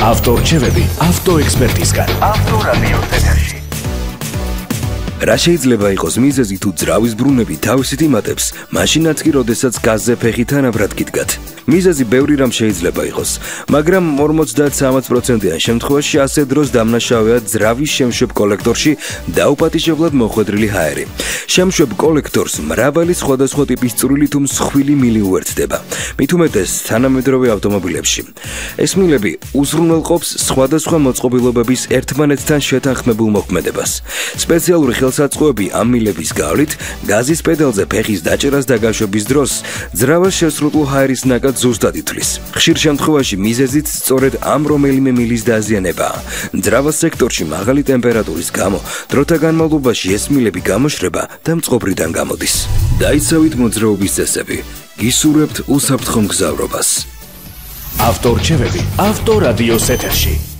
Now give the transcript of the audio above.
ავტორჩევები ავტოექსპერტისგან. ავტორადიოს ეთერში. რა შეიძლება იყოს მიზეზი თუ ძრავის ბრუნები თავისით იმატებს, მაშინაც კი როდესაც გაზზე ფეხი თანაბრად გიდგათ. მიზეზი ბევრი რამ შეიძლება იყოს, მაგრამ 50-60%-იან შემთხვევაში ასე დროს დამნაშავეა ძრავის შემშვებ კოლექტორში დაუპატიჟებლად მოხვედრილი ჰაერი. შემშვებ კოლექტორს მრავალი სხვადასხვა ტიპის წვრილი თუ მსხვილი მილი უერთდება. მით უმეტეს თანამედროვე ავტომობილებში. ეს მილები უზრუნველყოფს სხვადასხვა მოწყობილობების ერთმანეთთან შეთანხმებულ მოქმედებას. სპეციალური ხელსაწყოები ამ მილების გავლით გაზის პედალზე ფეხის დაჭერას და გაშვების დროს ძრავას შესრულულ ჰაერის ნაკადს ზუსტად ითვლის. ხშირ შემთხვევაში მიზეზიც სწორედ ამ რომელიმე მილის დაზიანებაა. ძრავას სექტორში მაღალი ტემპერატურის გამო დროთა განმავლობაში ეს მილები გამოშრება და მწყობრიდან გამოდის. დაიცავით მოძრაობის წესები. გისურვებთ უსაფრთხო მგზავრობას. ავტორჩევები ავტორადიოს ეთერში.